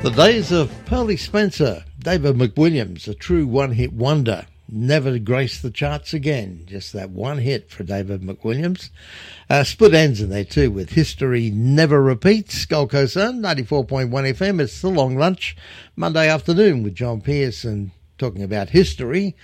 The days of Pearly Spencer, David McWilliams, a true one-hit wonder, never graced the charts again. Just that one hit for David McWilliams. Split ends in there too with History Never Repeats. Gold Coast Zone, 94.1 FM. It's The Long Lunch, Monday afternoon with John Pearson talking about history.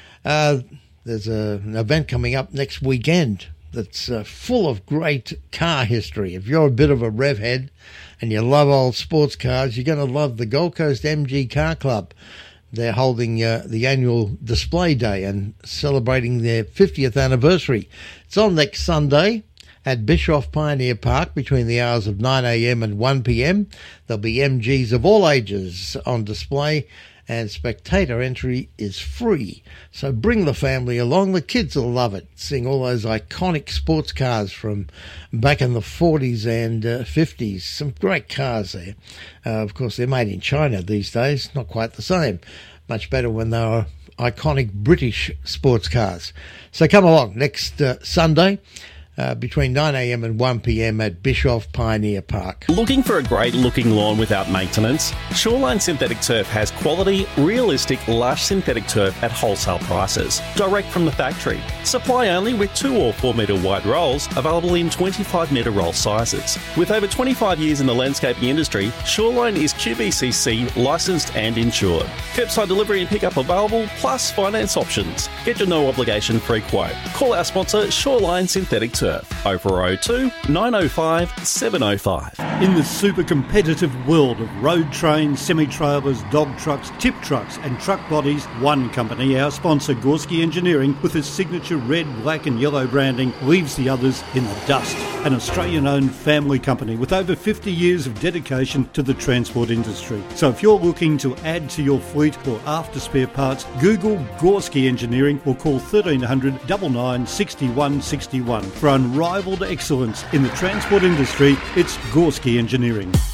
There's an event coming up next weekend that's full of great car history. If you're a bit of a rev head and you love old sports cars, you're going to love the Gold Coast MG Car Club. They're holding the annual display day and celebrating their 50th anniversary. It's on next Sunday at Bischoff Pioneer Park between the hours of 9 a.m. and 1 p.m. There'll be MGs of all ages on display, and spectator entry is free. So bring the family along. The kids will love it, seeing all those iconic sports cars from back in the 40s and 50s. Some great cars there. Of course, they're made in China these days. Not quite the same. Much better when they were iconic British sports cars. So come along next Sunday. Between 9 a.m. and 1 p.m. at Bischoff Pioneer Park. Looking for a great looking lawn without maintenance? Shoreline Synthetic Turf has quality, realistic, lush synthetic turf at wholesale prices, direct from the factory. Supply only with 2 or 4 metre wide rolls, available in 25 metre roll sizes. With over 25 years in the landscaping industry, Shoreline is QBCC licensed and insured. Curbside delivery and pickup available, plus finance options. Get your no obligation free quote. Call our sponsor Shoreline Synthetic Turf. 0402 905 705. In the super competitive world of road trains, semi-trailers, dog trucks, tip trucks and truck bodies, one company, our sponsor Gorski Engineering, with its signature red, black and yellow branding, leaves the others in the dust. An Australian-owned family company with over 50 years of dedication to the transport industry. So if you're looking to add to your fleet or after spare parts, Google Gorski Engineering or call 1300 99 61 61. For unrivaled excellence in the transport industry, it's Gorski Engineering.